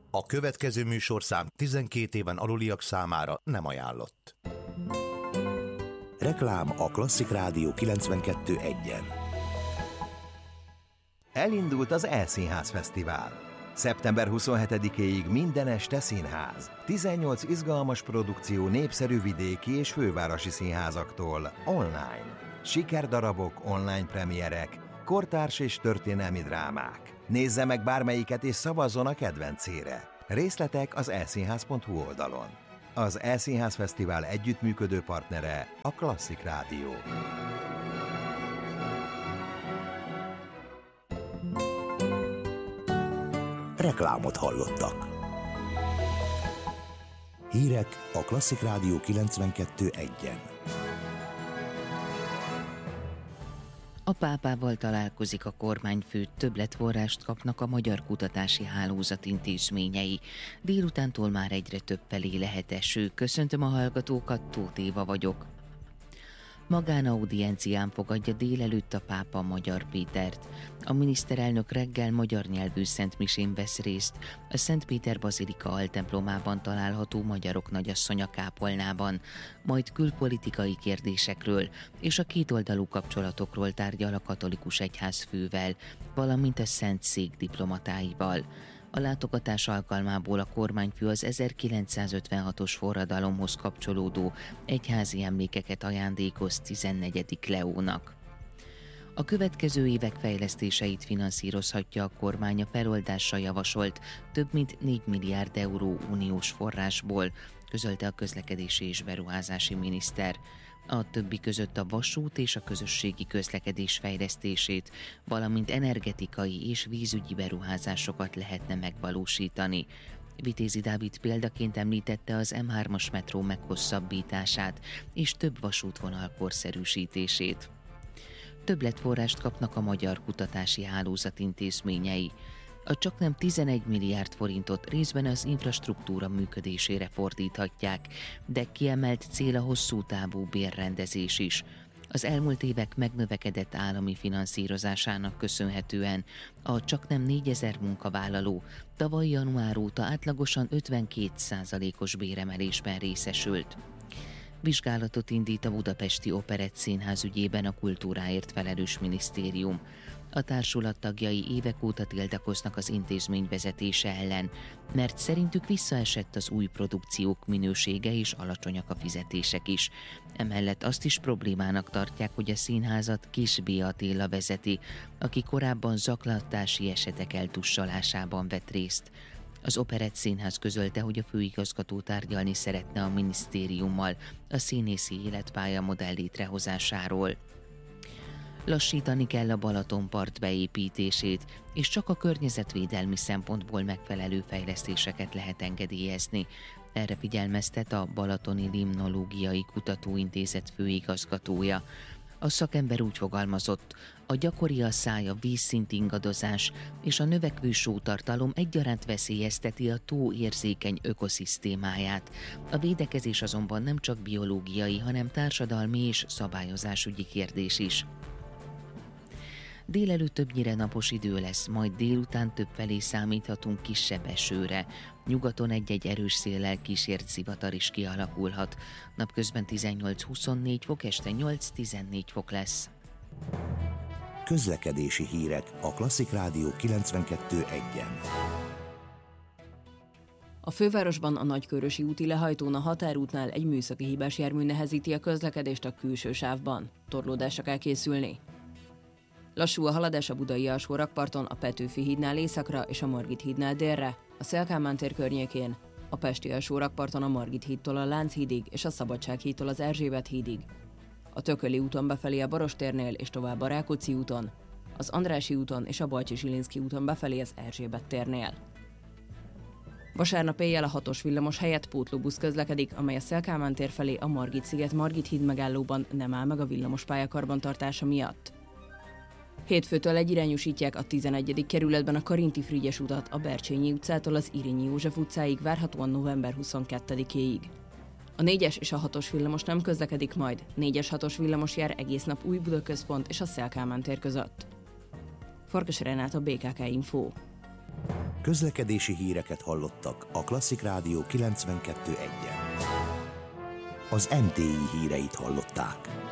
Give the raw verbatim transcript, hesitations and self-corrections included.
A következő műsorszám tizenkét éven aluliak számára nem ajánlott. Reklám a Klasszik Rádió kilencvenkettő egyen. Elindult az E-Színház Fesztivál. szeptember huszonhetedikéig minden este színház. tizennyolc izgalmas produkció népszerű vidéki és fővárosi színházaktól online. Sikerdarabok, online premierek, kortárs és történelmi drámák. Nézze meg bármelyiket és szavazzon a kedvencére. Részletek az e színház pont hu oldalon. Az E-Színház Fesztivál együttműködő partnere a Klasszik Rádió. Reklámot hallottak. Hírek a Klasszik Rádió kilencvenkettő egyen. A pápával találkozik a kormányfő, többletforrást kapnak a Magyar Kutatási Hálózat intézményei. Délutántól már egyre több felé lehet eső. Köszöntöm a hallgatókat, Tóth Éva vagyok. Magánaudiencián fogadja délelőtt a pápa Magyar Pétert. A miniszterelnök reggel magyar nyelvű szentmisén vesz részt a Szent Péter Bazilika altemplomában található Magyarok Nagyasszonya kápolnában, majd külpolitikai kérdésekről és a kétoldalú kapcsolatokról tárgyal a katolikus egyházfővel, valamint a Szent Szék diplomatáival. A látogatás alkalmából a kormányfő az ezerkilencszázötvenhatos forradalomhoz kapcsolódó egyházi emlékeket ajándékoz tizennegyedik Leónak. A következő évek fejlesztéseit finanszírozhatja a kormány a feloldásra javasolt több mint négy milliárd euró uniós forrásból, közölte a közlekedési és beruházási miniszter. A többi között a vasút és a közösségi közlekedés fejlesztését, valamint energetikai és vízügyi beruházásokat lehetne megvalósítani. Vitézi Dávid példaként említette az em hármas metró meghosszabbítását és több vasútvonal korszerűsítését. Többletforrást kapnak a Magyar Kutatási Hálózat intézményei. A csaknem tizenegy milliárd forintot részben az infrastruktúra működésére fordíthatják, de kiemelt cél a hosszú távú bérrendezés is. Az elmúlt évek megnövekedett állami finanszírozásának köszönhetően a csaknem négyezer munkavállaló tavaly január óta átlagosan ötvenkét százalékos béremelésben részesült. Vizsgálatot indít a Budapesti Operett Színház ügyében a kultúráért felelős minisztérium. A társulat tagjai évek óta tiltakoznak az intézmény vezetése ellen, mert szerintük visszaesett az új produkciók minősége és alacsonyak a fizetések is. Emellett azt is problémának tartják, hogy a színházat Kis B. Attila vezeti, aki korábban zaklatási esetek eltussalásában vett részt. Az Operett Színház közölte, hogy a főigazgató tárgyalni szeretne a minisztériummal a színészi életpálya modell létrehozásáról. Lassítani kell a Balatonpart beépítését, és csak a környezetvédelmi szempontból megfelelő fejlesztéseket lehet engedélyezni. Erre figyelmeztet a Balatoni Limnológiai Kutatóintézet főigazgatója. A szakember úgy fogalmazott, a gyakori asszály, a vízszint ingadozás és a növekvő sótartalom egyaránt veszélyezteti a tó érzékeny ökoszisztémáját. A védekezés azonban nem csak biológiai, hanem társadalmi és szabályozásügyi kérdés is. Délelőtt többnyire napos idő lesz, majd délután többfelé számíthatunk kisebb esőre. Nyugaton egy-egy erős széllel kísért zivatar is kialakulhat. Napközben tizennyolc-huszonnégy fok, este nyolc-tizennégy fok lesz. Közlekedési hírek a Klasszik Rádió kilencvenkettő egyen. A fővárosban a Nagykörösi úti lehajtón a határútnál egy műszaki hibás jármű nehezíti a közlekedést a külső sávban. Torlódásra kell készülni. Lassú a haladás a budai alsó rakparton, a Petőfi hídnál északra és a Margit hídnál délre, a Széll Kálmán tér környékén, a pesti alsó rakparton a Margit hídtól a Lánchídig és a Szabadság hídtól az Erzsébet hídig, a Tököli úton befelé a Barostérnél és tovább a Rákóczi úton, az Andrássy úton és a Bajcsy-Zsilinszky úton befelé az Erzsébet térnél. Vasárnap éjjel a hatos villamos helyett pótlóbusz közlekedik, amely a Széll Kálmán tér felé a Margit-sziget Margit híd megállóban nem áll meg a villamospálya karbantartása miatt. Hétfőtől egyirányúsítják a tizenegyedik kerületben a Karinti Frigyes utat a Bercsényi utcától az Irényi József utcáig, várhatóan november huszonkettedikéig. A négyes és a hatos villamos nem közlekedik majd, négyes hatos villamos jár egész nap Új-Buda központ és a Széll Kálmán tér között. Farkas Renát, a bé ká ká Info. Közlekedési híreket hallottak a Klasszik Rádió kilencvenkettő egyen. Az em té i híreit hallották.